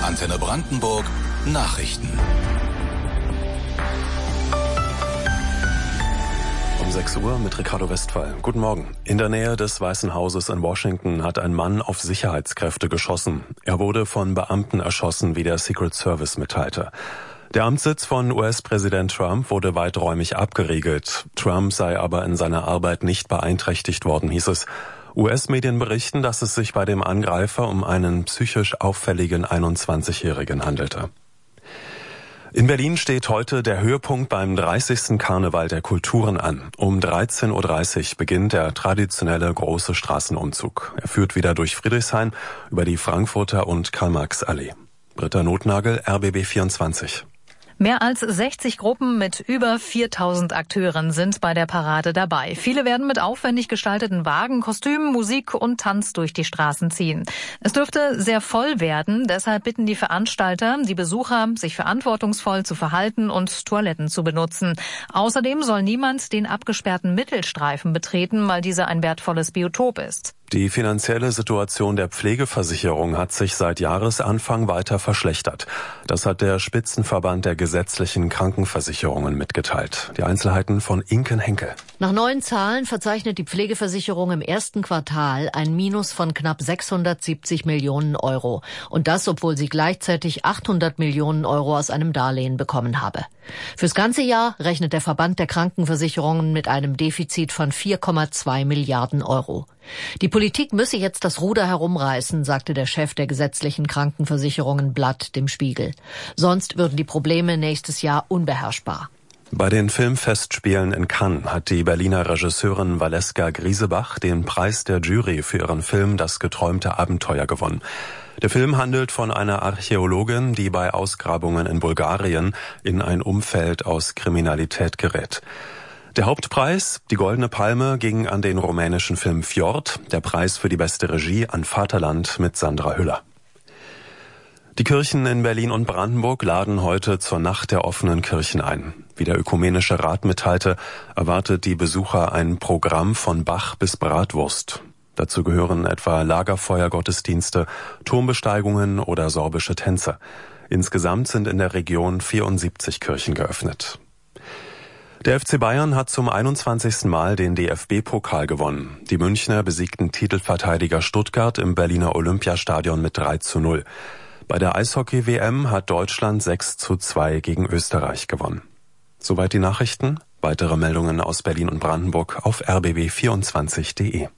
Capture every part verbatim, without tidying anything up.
Antenne Brandenburg Nachrichten. Um sechs Uhr mit Ricardo Westphal. Guten Morgen. In der Nähe des Weißen Hauses in Washington hat ein Mann auf Sicherheitskräfte geschossen. Er wurde von Beamten erschossen, wie der Secret Service mitteilte. Der Amtssitz von U S-Präsident Trump wurde weiträumig abgeriegelt. Trump sei aber in seiner Arbeit nicht beeinträchtigt worden, hieß es. U S-Medien berichten, dass es sich bei dem Angreifer um einen psychisch auffälligen einundzwanzigjährigen handelte. In Berlin steht heute der Höhepunkt beim dreißigsten Karneval der Kulturen an. Um dreizehn Uhr dreißig beginnt der traditionelle große Straßenumzug. Er führt wieder durch Friedrichshain über die Frankfurter und Karl-Marx-Allee. Britta Notnagel, R B B vierundzwanzig. Mehr als sechzig Gruppen mit über viertausend Akteuren sind bei der Parade dabei. Viele werden mit aufwendig gestalteten Wagen, Kostümen, Musik und Tanz durch die Straßen ziehen. Es dürfte sehr voll werden, deshalb bitten die Veranstalter die Besucher, sich verantwortungsvoll zu verhalten und Toiletten zu benutzen. Außerdem soll niemand den abgesperrten Mittelstreifen betreten, weil dieser ein wertvolles Biotop ist. Die finanzielle Situation der Pflegeversicherung hat sich seit Jahresanfang weiter verschlechtert. Das hat der Spitzenverband der gesetzlichen Krankenversicherungen mitgeteilt. Die Einzelheiten von Inken Henkel. Nach neuen Zahlen verzeichnet die Pflegeversicherung im ersten Quartal ein Minus von knapp sechshundertsiebzig Millionen Euro. Und das, obwohl sie gleichzeitig achthundert Millionen Euro aus einem Darlehen bekommen habe. Fürs ganze Jahr rechnet der Verband der Krankenversicherungen mit einem Defizit von vier Komma zwei Milliarden Euro. Die Politik müsse jetzt das Ruder herumreißen, sagte der Chef der gesetzlichen Krankenversicherungen Blatt dem Spiegel. Sonst würden die Probleme nächstes Jahr unbeherrschbar. Bei den Filmfestspielen in Cannes hat die Berliner Regisseurin Valeska Griesebach den Preis der Jury für ihren Film Das geträumte Abenteuer gewonnen. Der Film handelt von einer Archäologin, die bei Ausgrabungen in Bulgarien in ein Umfeld aus Kriminalität gerät. Der Hauptpreis, die Goldene Palme, ging an den rumänischen Film Fjord, der Preis für die beste Regie an Vaterland mit Sandra Hüller. Die Kirchen in Berlin und Brandenburg laden heute zur Nacht der offenen Kirchen ein. Wie der Ökumenische Rat mitteilte, erwartet die Besucher ein Programm von Bach bis Bratwurst. Dazu gehören etwa Lagerfeuergottesdienste, Turmbesteigungen oder sorbische Tänze. Insgesamt sind in der Region vierundsiebzig Kirchen geöffnet. Der F C Bayern hat zum einundzwanzigsten Mal den D F B-Pokal gewonnen. Die Münchner besiegten Titelverteidiger Stuttgart im Berliner Olympiastadion mit drei zu null. Bei der Eishockey-W M hat Deutschland sechs zu zwei gegen Österreich gewonnen. Soweit die Nachrichten. Weitere Meldungen aus Berlin und Brandenburg auf r b b vierundzwanzig punkt de.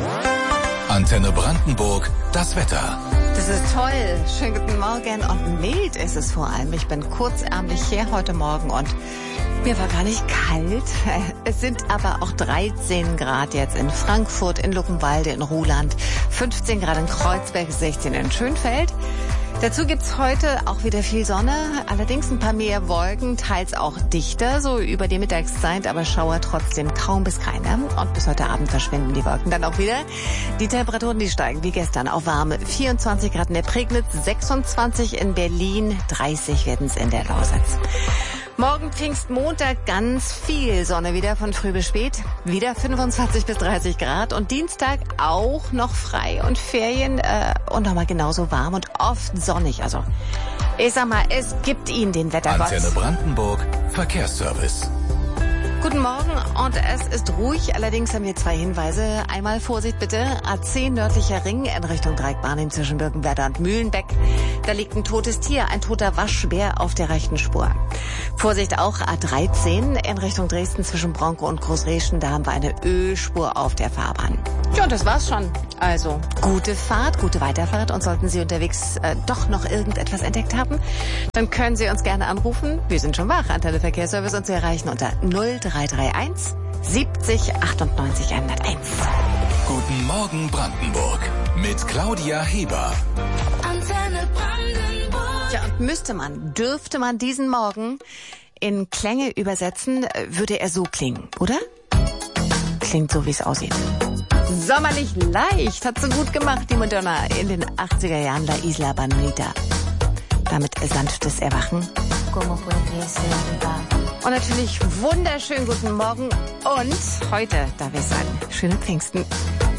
Antenne Brandenburg, das Wetter. Das ist toll. Schönen guten Morgen und mild ist es vor allem. Ich bin kurzärmlich hier heute Morgen und mir war gar nicht kalt. Es sind aber auch dreizehn Grad jetzt in Frankfurt, in Luckenwalde, in Ruhland, fünfzehn Grad in Kreuzberg, sechzehn in Schönfeld. Dazu gibt's heute auch wieder viel Sonne, allerdings ein paar mehr Wolken, teils auch dichter, so über die Mittagszeit, aber Schauer trotzdem kaum bis keine. Und bis heute Abend verschwinden die Wolken dann auch wieder. Die Temperaturen, die steigen wie gestern auf warme vierundzwanzig Grad in der Prignitz, sechsundzwanzig in Berlin, dreißig werden's in der Lausitz. Morgen Pfingstmontag ganz viel Sonne wieder von früh bis spät. Wieder fünfundzwanzig bis dreißig Grad und Dienstag auch noch frei und Ferien äh, und nochmal genauso warm und oft sonnig. Also ich sag mal, es gibt ihn, den Wettergott. Antenne Brandenburg, Verkehrsservice. Guten Morgen und es ist ruhig, allerdings haben wir zwei Hinweise. Einmal Vorsicht bitte, A zehn nördlicher Ring in Richtung Dreieckbahn zwischen Birkenwerder und Mühlenbeck. Da liegt ein totes Tier, ein toter Waschbär auf der rechten Spur. Vorsicht auch A dreizehn in Richtung Dresden zwischen Bronco und Großreschen, da haben wir eine Ölspur auf der Fahrbahn. Ja, und das war's schon. Also, gute Fahrt, gute Weiterfahrt und sollten Sie unterwegs äh, doch noch irgendetwas entdeckt haben, dann können Sie uns gerne anrufen. Wir sind schon wach, Antenne Verkehrsservice und Sie erreichen unter null drei drei eins siebzig achtundneunzig hunderteins. Guten Morgen Brandenburg mit Claudia Heber. Antenne Brandenburg. Ja, und müsste man, dürfte man diesen Morgen in Klänge übersetzen, würde er so klingen, oder? Klingt so, wie es aussieht. Sommerlich leicht, hat so gut gemacht, die Madonna in den achtziger Jahren, La Isla Bonita. Damit sanftes Erwachen. Und natürlich wunderschönen guten Morgen und heute, darf ich sagen, schöne Pfingsten.